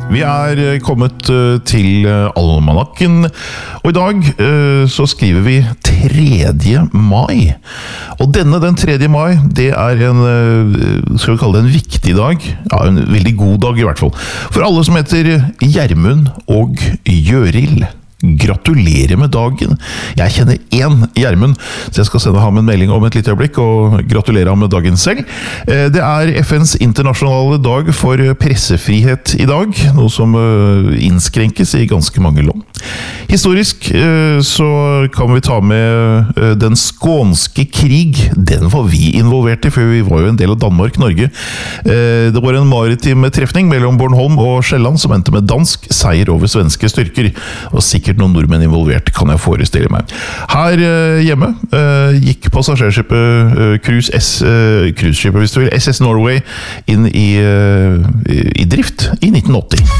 Vi kommet til almanakken, og i dag så skriver vi 3. mai. Og den 3. mai, det en, skal vi kalle det en viktig dag, ja, en veldig god dag i hvert fall, for alle som heter Gjermund og Gjørild. Gratulerer med dagen. Jeg kjenner en Gjermund, så jeg skal sende ham en melding om et lite øyeblikk og gratulere ham med dagen selv. Det FNs internasjonale dag for pressefrihet i dag, noe som innskrenkes i ganske mange land. Historisk så kan vi ta med den skånske krig. Den var vi involvert i, for vi var jo en del av Danmark-Norge. Det var en maritim trefning mellom Bornholm og Sjælland som endte med dansk seier over svenske styrker, og sikkert noen nordmenn involvert, kan jeg forestille meg. Her hjemme gikk passasjerskipet cruiseskipet, hvis du vil, SS Norway inn i drift i 1980.